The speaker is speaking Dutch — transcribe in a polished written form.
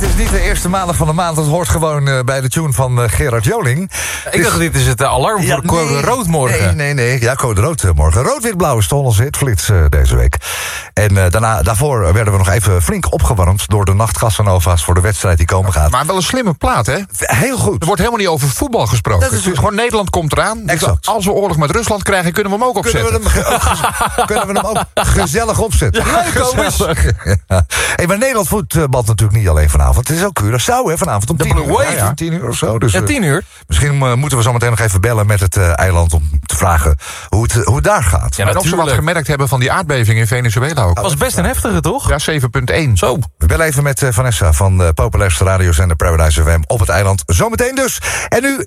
is niet de eerste maandag van de maand. Dat hoort gewoon bij de tune van Gerard Joling. Ik dacht, dit is het alarm voor code rood morgen. Nee. Ja, code rood morgen. Rood-wit-blauw is toch onze hitflits deze week. En daarvoor werden we nog even flink opgewarmd door de nacht Cassanova's voor de wedstrijd die komen gaat. Maar wel een slimme plaat, hè? Heel goed. Er wordt helemaal niet over voetbal gesproken. Dat is gewoon Nederland komt eraan. Dus exact. als we oorlog met Rusland krijgen, kunnen we hem ook opzetten. Kunnen we hem ook gezellig opzetten. Ja, gezellig. Ja. Hey, maar Nederland voetbalt natuurlijk niet alleen vanavond. Het is ook Curaçao, hè, vanavond om 10 uur. Ja, 10 uur of zo. Dus, 10 uur. Misschien moeten we zo meteen nog even bellen met het eiland om te vragen hoe het daar gaat. Ja, en of ze wat gemerkt hebben van die aardbeving in Venezuela ook. Dat was best een heftige, toch? Ja, 7,1. Zo. We bellen even met Vanessa van de populairste radiozender Paradise FM op het eiland. Zometeen dus. En nu